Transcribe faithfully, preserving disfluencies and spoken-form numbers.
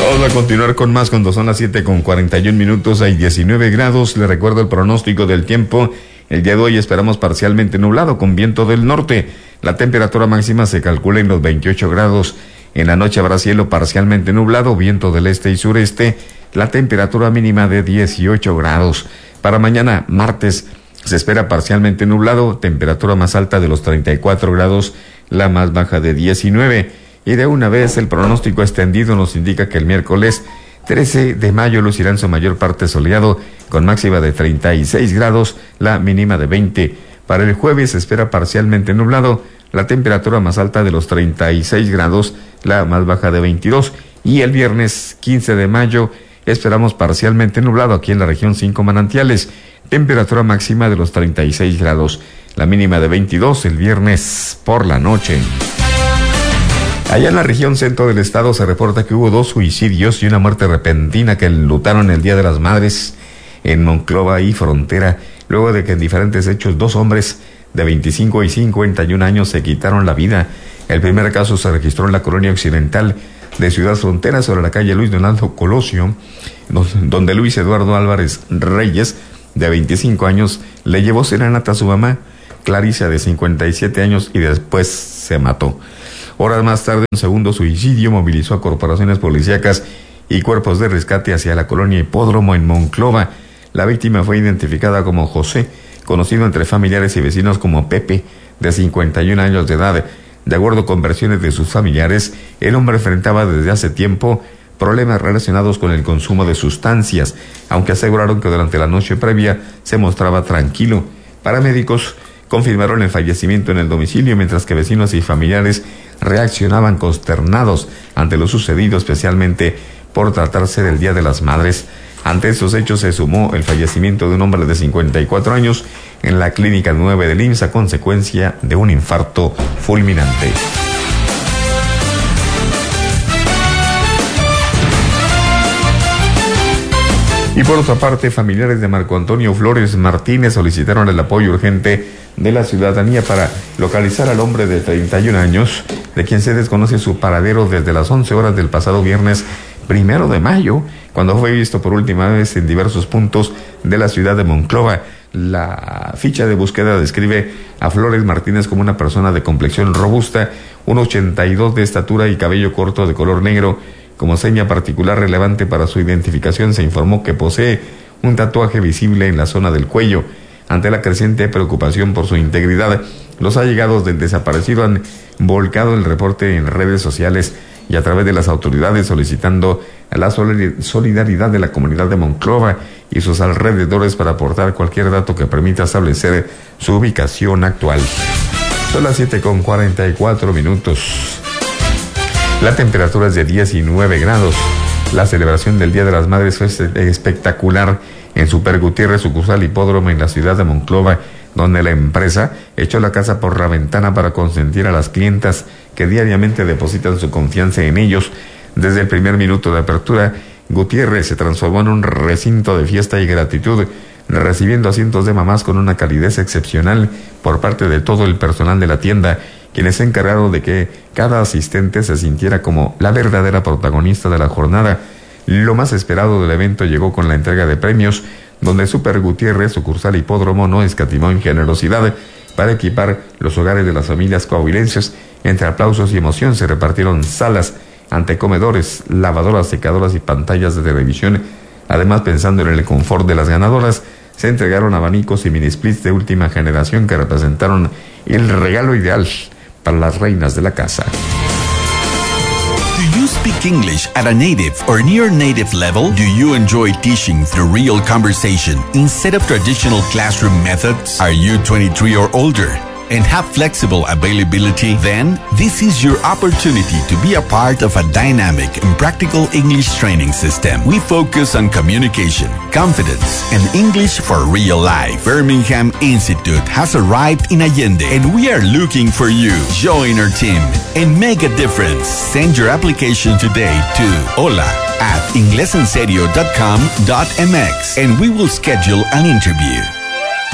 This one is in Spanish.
Vamos a continuar con más cuando son las siete con cuarenta y un minutos, hay diecinueve grados. Le recuerdo el pronóstico del tiempo. El día de hoy esperamos parcialmente nublado con viento del norte. La temperatura máxima se calcula en los veintiocho grados. En la noche habrá cielo parcialmente nublado, viento del este y sureste. La temperatura mínima de dieciocho grados. Para mañana, martes, se espera parcialmente nublado, temperatura más alta de los treinta y cuatro grados, la más baja de diecinueve. Y de una vez el pronóstico extendido nos indica que el miércoles trece de mayo lucirá en su mayor parte soleado, con máxima de treinta y seis grados, la mínima de veinte. Para el jueves se espera parcialmente nublado, la temperatura más alta de los treinta y seis grados, la más baja de veintidós. Y el viernes quince de mayo esperamos parcialmente nublado aquí en la región Cinco Manantiales, temperatura máxima de los treinta y seis grados, la mínima de veintidós el viernes por la noche. Allá en la región centro del estado se reporta que hubo dos suicidios y una muerte repentina que enlutaron el Día de las Madres en Monclova y Frontera, luego de que en diferentes hechos dos hombres de veinticinco y cincuenta y un años se quitaron la vida. El primer caso se registró en la colonia occidental de Ciudad Frontera, sobre la calle Luis Donaldo Colosio, donde Luis Eduardo Álvarez Reyes, de veinticinco años, le llevó serenata a su mamá, Clarisa, de cincuenta y siete años, y después se mató. Horas más tarde, un segundo suicidio movilizó a corporaciones policíacas y cuerpos de rescate hacia la colonia Hipódromo en Monclova. La víctima fue identificada como José, conocido entre familiares y vecinos como Pepe, de cincuenta y un años de edad. De acuerdo con versiones de sus familiares, el hombre enfrentaba desde hace tiempo problemas relacionados con el consumo de sustancias, aunque aseguraron que durante la noche previa se mostraba tranquilo. Paramédicos confirmaron el fallecimiento en el domicilio, mientras que vecinos y familiares reaccionaban consternados ante lo sucedido, especialmente por tratarse del Día de las Madres. Ante estos hechos se sumó el fallecimiento de un hombre de cincuenta y cuatro años en la clínica nueve del I M S S a consecuencia de un infarto fulminante. Y por otra parte, familiares de Marco Antonio Flores Martínez solicitaron el apoyo urgente de la ciudadanía para localizar al hombre de treinta y un años, de quien se desconoce su paradero desde las once horas del pasado viernes primero de mayo, cuando fue visto por última vez en diversos puntos de la ciudad de Monclova. La ficha de búsqueda describe a Flores Martínez como una persona de complexión robusta, uno ochenta y dos de estatura y cabello corto de color negro. Como seña particular relevante para su identificación, se informó que posee un tatuaje visible en la zona del cuello. Ante la creciente preocupación por su integridad, los allegados del desaparecido han volcado el reporte en redes sociales y a través de las autoridades, solicitando la solidaridad de la comunidad de Monclova y sus alrededores para aportar cualquier dato que permita establecer su ubicación actual. Son las siete con cuarenta y cuatro minutos. La temperatura es de diecinueve grados. La celebración del Día de las Madres fue espectacular en Super Gutiérrez, sucursal Hipódromo en la ciudad de Monclova, donde la empresa echó la casa por la ventana para consentir a las clientas que diariamente depositan su confianza en ellos. Desde el primer minuto de apertura, Gutiérrez se transformó en un recinto de fiesta y gratitud, recibiendo a cientos de mamás con una calidez excepcional por parte de todo el personal de la tienda, quienes se encargaron de que cada asistente se sintiera como la verdadera protagonista de la jornada. Lo más esperado del evento llegó con la entrega de premios, donde Super Gutiérrez, sucursal Hipódromo, no escatimó en generosidad para equipar los hogares de las familias coahuilenses. Entre aplausos y emoción se repartieron salas, antecomedores, lavadoras, secadoras y pantallas de televisión. Además, pensando en el confort de las ganadoras, se entregaron abanicos y mini splits de última generación que representaron el regalo ideal para las reinas de la casa. Do you speak English at a native or near native level? Do you enjoy teaching through real conversation instead of traditional classroom methods? Are you twenty-three or older and have flexible availability? Then this is your opportunity to be a part of a dynamic and practical English training system. We focus on communication, confidence, and English for real life. Birmingham Institute has arrived in Allende, and we are looking for you. Join our team and make a difference. Send your application today to hola at inglesenserio dot com dot m x and we will schedule an interview.